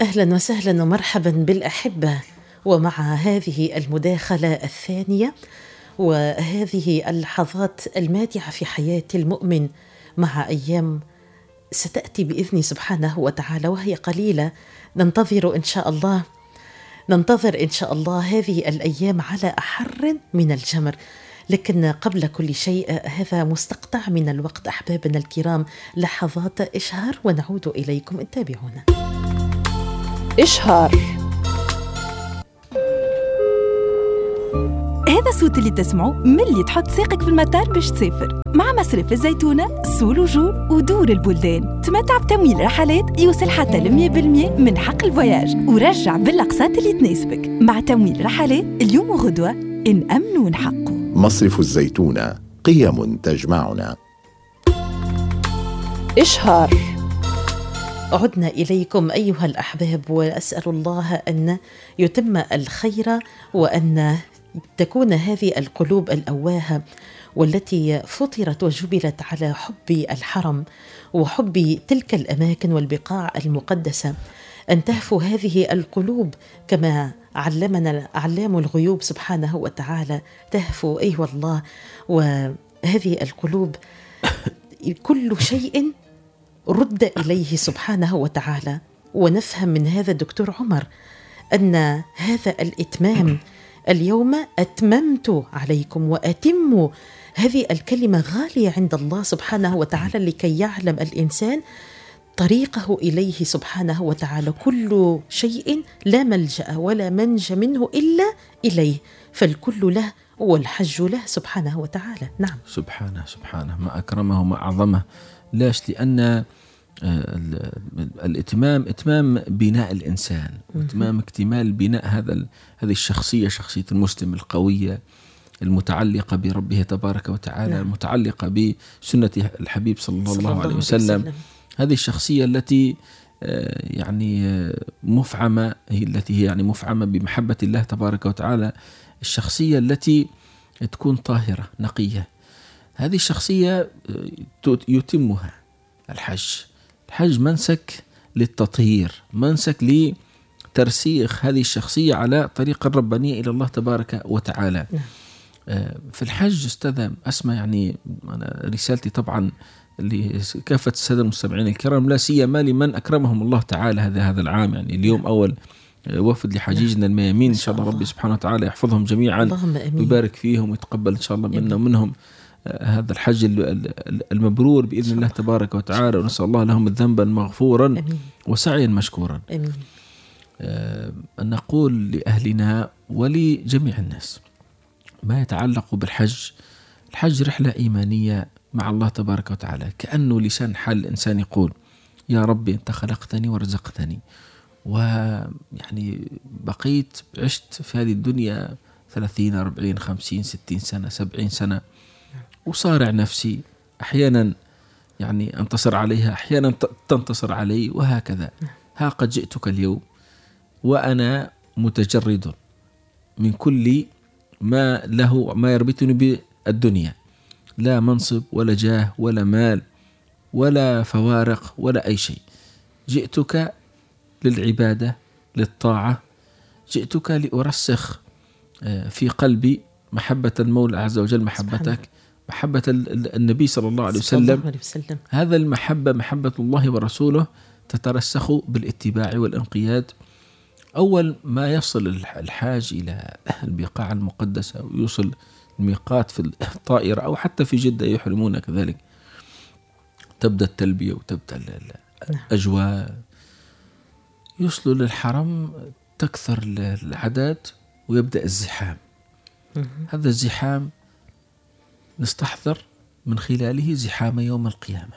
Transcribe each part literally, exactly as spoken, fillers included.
أهلا وسهلا ومرحبا بالأحبة، ومع هذه المداخلة الثانية وهذه اللحظات الماتعة في حياة المؤمن مع أيام ستأتي بإذن سبحانه وتعالى وهي قليلة. ننتظر إن شاء الله ننتظر إن شاء الله هذه الأيام على أحر من الجمر. لكن قبل كل شيء هذا مستقطع من الوقت أحبابنا الكرام، لحظات إشهار ونعود إليكم. انتبهونا. إشهار. هذا الصوت اللي تسمعه ملي تحط ساقك في المطار باش تسافر مع مصرف الزيتونة. سول وجول ودور البلدان، تمتع بتمويل رحلات يوصل حتى لمية بالمية من حق الفواياج، ورجع بالأقساط اللي تناسبك. مع تمويل رحلات اليوم وغدوة إن أمن ونحقه. مصرف الزيتونة، قيم تجمعنا. إشهار. عدنا إليكم أيها الأحباب، وأسأل الله أن يتم الخير وأن تكون هذه القلوب الأواهة والتي فطرت وجبلت على حب الحرم وحب تلك الأماكن والبقاع المقدسة، أن تهفو هذه القلوب كما علمنا علام الغيوب سبحانه وتعالى، تهفو أي أيوة والله. وهذه القلوب كل شيء رد إليه سبحانه وتعالى. ونفهم من هذا دكتور عمر أن هذا الإتمام، اليوم أتممت عليكم وأتم، هذه الكلمة غالية عند الله سبحانه وتعالى لكي يعلم الإنسان طريقه إليه سبحانه وتعالى. كل شيء لا ملجأ ولا منجى منه إلا إليه، فالكل له والحج له سبحانه وتعالى. نعم، سبحانه سبحانه، ما أكرمه وما أعظمه. لاش؟ لأن الاتمام اتمام بناء الإنسان، واتمام اكتمال بناء هذا هذه الشخصية، شخصية المسلم القوية المتعلقة بربه تبارك وتعالى، نعم. المتعلقة بسنة الحبيب صلى الله, صلى الله عليه وسلم. وسلم. هذه الشخصية التي يعني مفعمة، هي التي هي يعني مفعمة بمحبة الله تبارك وتعالى، الشخصية التي تكون طاهرة نقية. هذه الشخصية يتمها الحج. الحج منسك للتطهير، منسك لترسيخ هذه الشخصية على طريق الربانية إلى الله تبارك وتعالى. في الحج أستاذ أسمى، يعني أنا رسالتي طبعا لكافة السادة المستمعين الكرام، لا سيما لمن أكرمهم الله تعالى هذا هذا العام. يعني اليوم أول وفد لحجيجنا الميامين، إن شاء الله ربي سبحانه وتعالى يحفظهم جميعا ويبارك فيهم ويتقبل إن شاء الله منا ومنهم هذا الحج المبرور بإذن الله تبارك وتعالى، ونسأل الله لهم ذنبا مغفورا أمين. وسعيا مشكورا. أمين. أه نقول لأهلنا ولجميع الناس ما يتعلق بالحج. الحج رحلة إيمانية مع الله تبارك وتعالى، كأنه لسان حال الإنسان يقول يا ربي أنت خلقتني ورزقتني، ويعني بقيت عشت في هذه الدنيا ثلاثين أربعين خمسين ستين سنة سبعين سنة، وصارع نفسي، أحيانا يعني أنتصر عليها، أحيانا تنتصر علي، وهكذا. ها قد جئتك اليوم وأنا متجرد من كل ما له ما يربطني بالدنيا، لا منصب ولا جاه ولا مال ولا فوارق ولا أي شيء. جئتك للعبادة للطاعة، جئتك لأرسخ في قلبي محبة المولى عز وجل، محبتك، محبة النبي صلى الله عليه وسلم. هذا المحبة محبة الله ورسوله تترسخ بالاتباع والانقياد. أول ما يصل الحاج إلى البقاع المقدسة ويوصل الميقات في الطائرة أو حتى في جدة يحرمون كذلك، تبدأ التلبية وتبدأ الأجواء. يوصلوا للحرم تكثر العدد ويبدأ الزحام. هذا الزحام نستحضر من خلاله زحام يوم القيامة.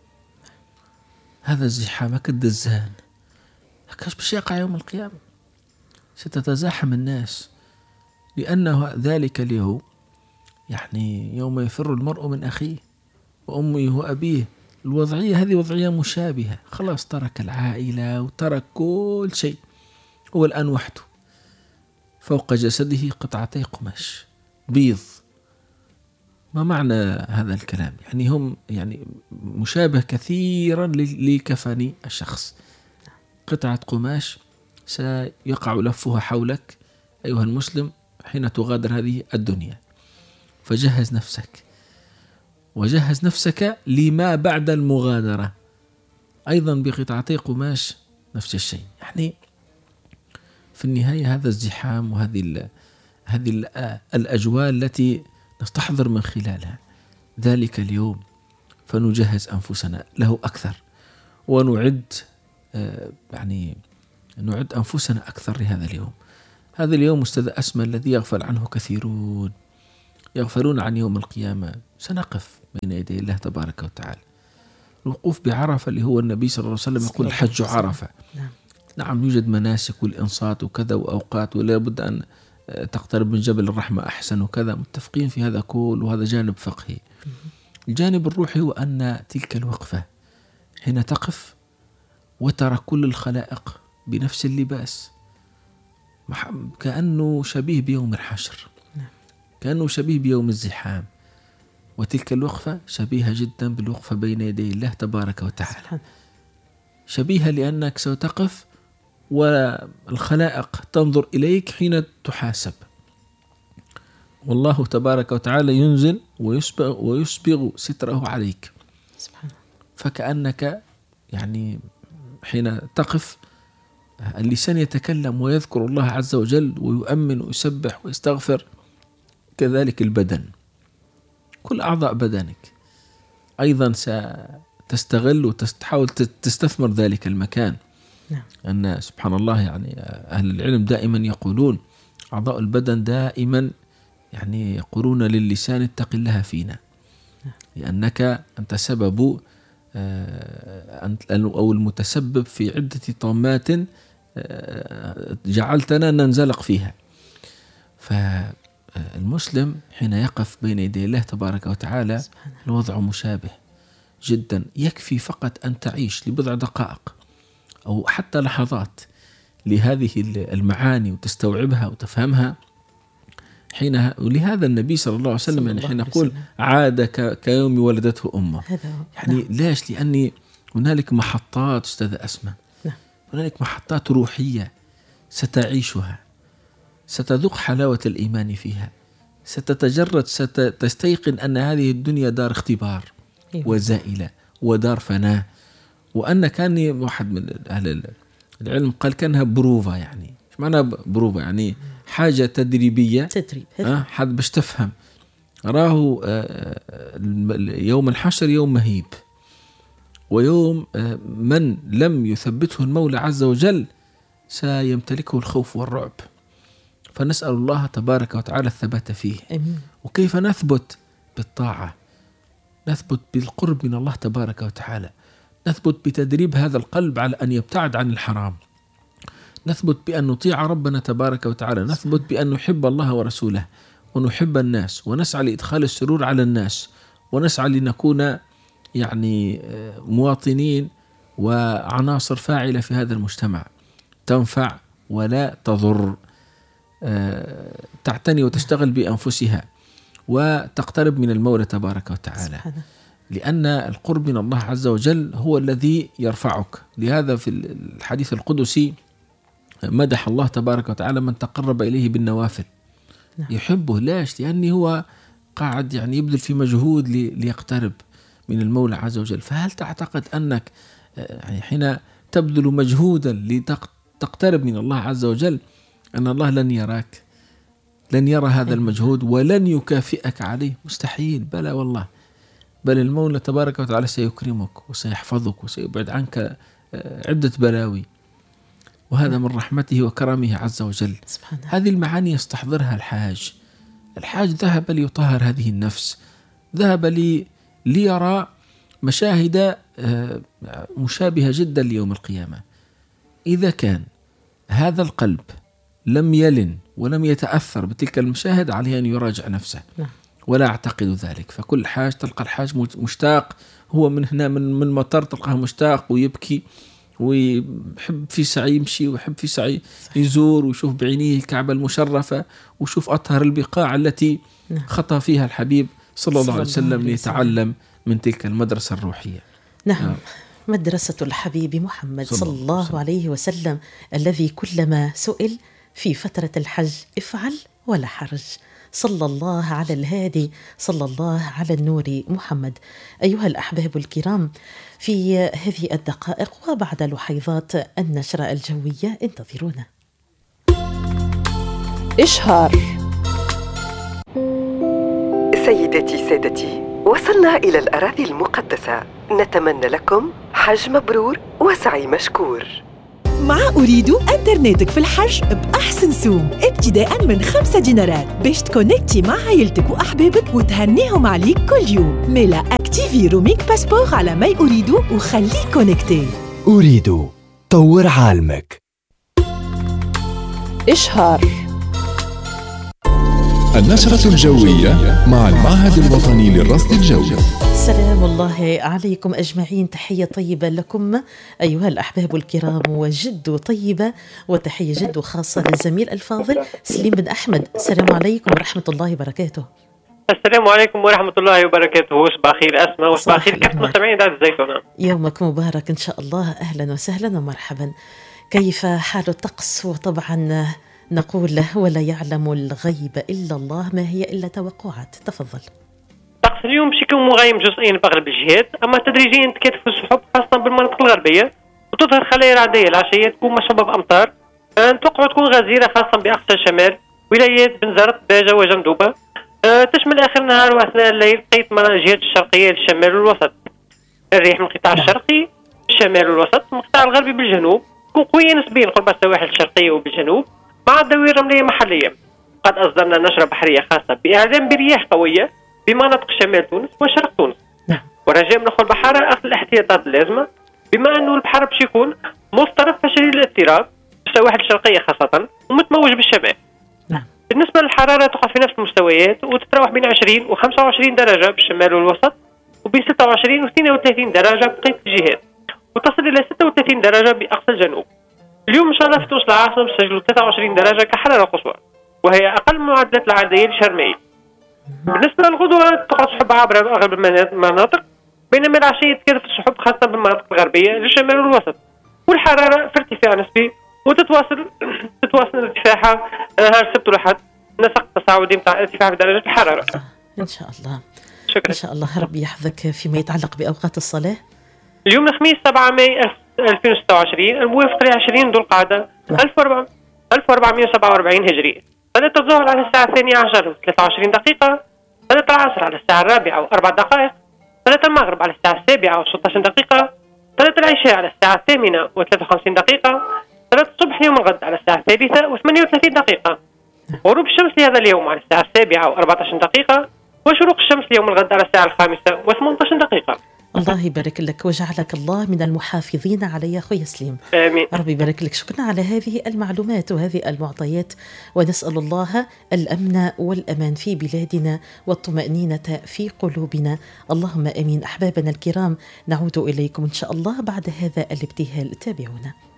هذا الزحام كالدزان، هكذا باش يقع يوم القيامة. ستتزاحم الناس، لأنه ذلك اليوم يعني يوم يفر المرء من أخيه وأمه وأبيه. الوضعية هذه وضعية مشابهة، خلاص ترك العائلة وترك كل شيء، هو الآن وحده، فوق جسده قطعتي قماش بيض. ما معنى هذا الكلام؟ يعني هم يعني مشابه كثيرا لكفن الشخص. قطعة قماش سيقع لفها حولك أيها المسلم حين تغادر هذه الدنيا. فجهز نفسك وجهز نفسك لما بعد المغادرة أيضا بقطعتي قماش نفس الشيء. يعني في النهاية هذا الزحام وهذه ال هذه ال الأجواء التي نستحضر من خلالها ذلك اليوم، فنجهز أنفسنا له أكثر ونعد يعني نعد أنفسنا أكثر لهذا اليوم. هذا اليوم أستاذ أسمى الذي يغفل عنه كثيرون، يغفلون عن يوم القيامة. سنقف بين يدي الله تبارك وتعالى. الوقوف بعرفة اللي هو النبي صلى الله عليه وسلم يقول الحج عرفة. نعم. نعم يوجد مناسك والإنصات وكذا وأوقات، ولا بد أن تقترب من جبل الرحمة أحسن وكذا، متفقين في هذا كل، وهذا جانب فقهي. الجانب الروحي هو أن تلك الوقفة حين تقف وترى كل الخلائق بنفس اللباس كأنه شبيه بيوم الحشر، كأنه شبيه بيوم الزحام، وتلك الوقفة شبيهة جدا بالوقفة بين يدي الله تبارك وتعالى. شبيهة لأنك ستقف والخلائق تنظر إليك حين تحاسب، والله تبارك وتعالى ينزل ويسبغ, ويسبغ ستره عليك. فكأنك يعني حين تقف اللسان يتكلم ويذكر الله عز وجل ويؤمن ويسبح ويستغفر، كذلك البدن، كل أعضاء بدنك أيضا ستستغل وتحاول تستثمر ذلك المكان. نعم. أن سبحان الله يعني أهل العلم دائما يقولون أعضاء البدن دائما يعني يقولون للسان اتق الله فينا. نعم. لأنك أنت سبب أو المتسبب في عدة طامات جعلتنا ننزلق فيها. فالمسلم حين يقف بين يدي الله تبارك وتعالى الوضع مشابه جدا. يكفي فقط أن تعيش لبضع دقائق أو حتى لحظات لهذه المعاني وتستوعبها وتفهمها حينها. ولهذا النبي صلى الله عليه وسلم يعني حين يقول عاد كيوم ولدته أمه، يعني نعم. ليش؟ لأني هنالك محطات أستاذ أسمى، نعم. هنالك محطات روحية ستعيشها، ستذوق حلاوة الإيمان فيها، ستتجرد، ستستيقن أن هذه الدنيا دار اختبار إيه. وزائلة ودار فناء، وأن كان واحد من أهل العلم قال كانها بروفة. يعني إيش معنى بروفة؟ يعني حاجة تدريبية، تدريب أه حد باش تفهم. راه يوم الحشر يوم مهيب، ويوم من لم يثبته المولى عز وجل سيمتلكه الخوف والرعب. فنسأل الله تبارك وتعالى الثبات فيه. أمين. وكيف نثبت؟ بالطاعة، نثبت بالقرب من الله تبارك وتعالى، نثبت بتدريب هذا القلب على أن يبتعد عن الحرام، نثبت بأن نطيع ربنا تبارك وتعالى، نثبت بأن نحب الله ورسوله ونحب الناس ونسعى لإدخال السرور على الناس، ونسعى لنكون يعني مواطنين وعناصر فاعلة في هذا المجتمع تنفع ولا تضر، تعتني وتشتغل بأنفسها وتقترب من المولى تبارك وتعالى، لأن القرب من الله عز وجل هو الذي يرفعك. لهذا في الحديث القدسي مدح الله تبارك وتعالى من تقرب إليه بالنوافل. نعم. يحبه. ليش؟ لأنه هو قاعد يعني يبذل في مجهود ليقترب من المولى عز وجل. فهل تعتقد أنك يعني حين تبذل مجهودا لتقترب من الله عز وجل أن الله لن يراك، لن يرى هذا المجهود ولن يكافئك عليه؟ مستحيل. بلى والله، بل المولى تبارك وتعالى سيكرمك وسيحفظك وسيبعد عنك عدة بلاوي، وهذا من رحمته وكرمه عز وجل. هذه المعاني يستحضرها الحاج. الحاج ذهب ليطهر هذه النفس، ذهب لي ليرى مشاهد مشابهة جدا ليوم القيامة. إذا كان هذا القلب لم يلن ولم يتأثر بتلك المشاهد عليه أن يراجع نفسه. ولا أعتقد ذلك. فكل حاج تلقى الحاج مشتاق، هو من هنا من من مطر تلقاه مشتاق ويبكي ويحب في سعي يمشي ويحب في سعي يزور ويشوف بعينيه الكعبة المشرفة ويشوف أطهر البقاع التي خطى فيها الحبيب صلى الله عليه وسلم ليتعلم من تلك المدرسة الروحية. نعم. مدرسة الحبيب محمد صلى الله عليه وسلم، الذي كلما سئل في فترة الحج افعل ولا حرج. صلى الله على الهادي، صلى الله على النور محمد. أيها الأحباب الكرام، في هذه الدقائق وبعد لحظات النشرة الجوية انتظرونا. إشهار. سيدتي سادتي، وصلنا إلى الأراضي المقدسة، نتمنى لكم حج مبرور وسعي مشكور. مع أريد أنترنتك في الحج بأحسن سوم ابتداء من خمسة دينارات باش تكونكتي مع عائلتك وأحبابك وتهنيهم عليك كل يوم. ميلا أكتيفي رومينج باسبور على ماي أريد وخليك كونكتي. أريد طور عالمك. إشهار. النشرة الجوية مع المعهد الوطني للرصد الجوي. سلام الله عليكم أجمعين، تحية طيبة لكم أيها الأحباب الكرام، وجد طيبة وتحية جد خاصة للزميل الفاضل سليم بن أحمد. السلام عليكم ورحمة الله وبركاته. السلام عليكم ورحمة الله وبركاته. صباح خير أسماء، وصباح خير كافة المستمعين دار الزيتونة. يومك مبارك إن شاء الله، أهلا وسهلا ومرحبا. كيف حال الطقس؟ وطبعا نقول ولا يعلم الغيب إلا الله، ما هي إلا توقعات؟ تفضل. طقس اليوم بشكل مغايم جزئيا بأغلب الجهات، أما تدريجيا تكثف السحب خاصة بالمناطق الغربية، وتظهر خلايا رعدية العشية تكون مصحوبة بأمطار نتوقع تكون غزيرة خاصة بأقصى الشمال، ولايات بنزرت باجة وجندوبة. أه تشمل آخر النهار وأثناء الليل بقية الجهات الشرقية للشمال والوسط. الريح من القطاع الشرقي بالشمال والوسط، من القطاع الغربي بالجنوب تكون قوية نسبيا قرب السواحل الشرقية وبالجنوب، مع الدوائر الرملية محلية. قد أصدرنا نشرة بحرية خاصة بإعلام برياح قوية بمناطق شمال تونس وشرق تونس. نعم. ورجاء من أخوة البحارة أخذ الاحتياطات اللازمة، بما أنه البحر باش يكون مضطرب فشديد الاضطراب بالسواحل الشرقية خاصة ومتموج بالشمال. نعم. بالنسبة للحرارة تقع في نفس المستويات وتتراوح بين عشرين و خمسة وعشرين درجة بالشمال والوسط، وبين ستة وعشرين و اثنين وثلاثين درجة بقية الجهات، وتصل إلى ستة وثلاثين درجة بأقصى الجنوب. اليوم إن شاء الله في تونس العاصمة سجلوا ثلاثة وعشرين درجة كحرارة قصوى، وهي أقل من المعدلات العادية لشهر ماي. بالنسبة للغدوة تقع السحب عبر أغلب المناطق، بينما العشية تكثف السحب خاصة بالمناطق الغربية للشمال والوسط، والحرارة في ارتفاع نسبي وتتواصل تتواصل ارتفاعها نهار السبت والأحد، نسق تصاعدي متاع ارتفاع في درجة الحرارة. إن شاء الله. شكرا. إن شاء الله ربي يحفظك. فيما يتعلق بأوقات الصلاة، اليوم الخميس سبعة ماي ألفين وستة وعشرين الموافق ل عشرين ذو القعدة ألف وأربعمائة وسبعة وأربعين هجري. صلاة الظهر على الساعة الثانية عشر وثلاثة وعشرين دقيقة، صلاة العصر على الساعة الرابعة وأربع دقائق، صلاة المغرب على الساعة السابعة وستة عشر دقيقة، صلاة العشاء على الساعة الثامنة وثلاثة وخمسين دقيقة، صلاة الصبح يوم الغد على الساعة الثالثة وثمانية وثلاثين دقيقة، غروب الشمس لهذا اليوم على الساعة السابعة وأربعة عشر دقيقة، وشروق الشمس ليوم الغد على الساعة الخامسة وثمانية عشر دقيقة. الله يبارك لك وجعلك الله من المحافظين علي أخوي سليم. آمين. ربي يبارك لك. شكرا على هذه المعلومات وهذه المعطيات، ونسأل الله الأمن والأمان في بلادنا والطمأنينة في قلوبنا، اللهم آمين. أحبابنا الكرام، نعود إليكم إن شاء الله بعد هذا الابتهال، تابعونا.